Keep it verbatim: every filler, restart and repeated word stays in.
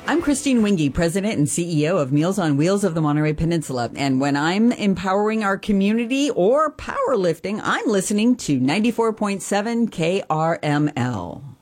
I'm Christine Winge, President and C E O of Meals on Wheels of the Monterey Peninsula. And when I'm empowering our community or powerlifting, I'm listening to ninety-four point seven K R M L.